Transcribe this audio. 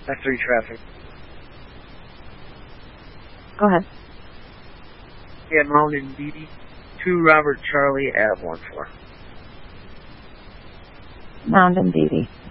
F3 traffic. Go ahead. Yeah, Mountain DD. 2 Robert Charlie at 14. Mountain DD.